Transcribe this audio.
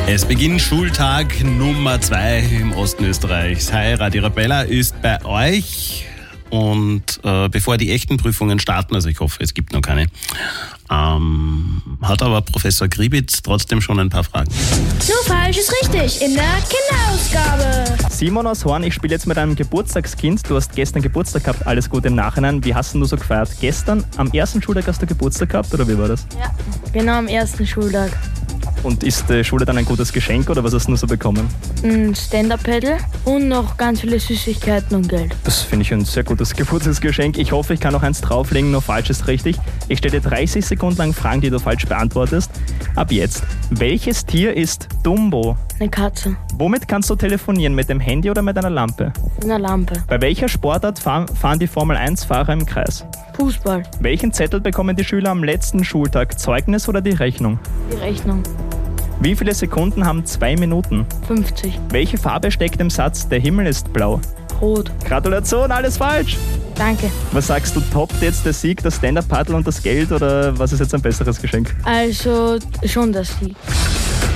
Es beginnt Schultag Nummer 2 im Osten Österreichs. Hi, Radio Arabella ist bei euch. Und bevor die echten Prüfungen starten, also ich hoffe, es gibt noch keine, hat aber Professor Gribitz trotzdem schon ein paar Fragen. Nur falsch ist richtig in der Kinderausgabe. Simon aus Horn, ich spiele jetzt mit einem Geburtstagskind. Du hast gestern Geburtstag gehabt, alles Gute im Nachhinein. Wie hast du so gefeiert? Gestern am ersten Schultag hast du Geburtstag gehabt oder wie war das? Ja, genau am ersten Schultag. Und ist die Schule dann ein gutes Geschenk oder was hast du nur so bekommen? Ein Stand-Up-Paddle und noch ganz viele Süßigkeiten und Geld. Das finde ich ein sehr gutes Geburtstagsgeschenk. Ich hoffe, ich kann noch eins drauflegen, nur falsch ist richtig. Ich stelle dir 30 Sekunden lang Fragen, die du falsch beantwortest. Ab jetzt. Welches Tier ist Dumbo? Eine Katze. Womit kannst du telefonieren? Mit dem Handy oder mit einer Lampe? Eine Lampe. Bei welcher Sportart fahren die Formel-1-Fahrer im Kreis? Fußball. Welchen Zettel bekommen die Schüler am letzten Schultag? Zeugnis oder die Rechnung? Die Rechnung. Wie viele Sekunden haben 2 Minuten? 50. Welche Farbe steckt im Satz, der Himmel ist blau? Rot. Gratulation, alles falsch! Danke. Was sagst du, toppt jetzt der Sieg, das Stand-Up-Paddle und das Geld oder was ist jetzt ein besseres Geschenk? Also schon das Sieg.